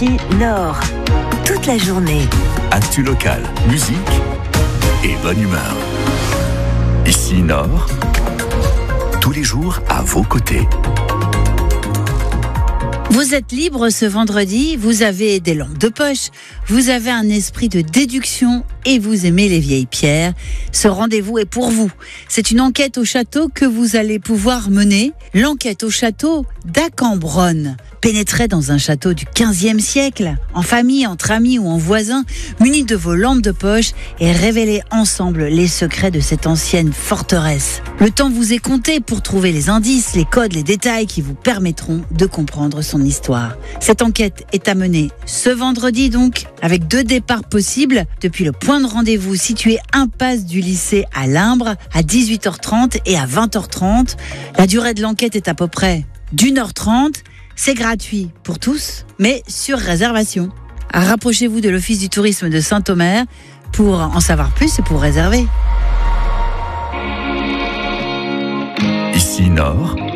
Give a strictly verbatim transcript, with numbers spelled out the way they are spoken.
Nord, toute la journée. Actu locale, musique et bonne humeur. Ici Nord, tous les jours à vos côtés. Vous êtes libre ce vendredi, vous avez des lampes de poche, vous avez un esprit de déduction et vous aimez les vieilles pierres. Ce rendez-vous est pour vous. C'est une enquête au château que vous allez pouvoir mener. L'enquête au château d'Acambronne. Pénétrez dans un château du quinzième siècle, en famille, entre amis ou en voisins, munis de vos lampes de poche et révélez ensemble les secrets de cette ancienne forteresse. Le temps vous est compté pour trouver les indices, les codes, les détails qui vous permettront de comprendre son histoire. Cette enquête est à mener ce vendredi donc, avec deux départs possibles depuis le point de rendez-vous situé impasse du lycée à Limbre à dix-huit heures trente et à vingt heures trente. La durée de l'enquête est à peu près d'une heure trente. C'est gratuit pour tous, mais sur réservation. Rapprochez-vous de l'Office du tourisme de Saint-Omer pour en savoir plus et pour réserver. Ici Nord,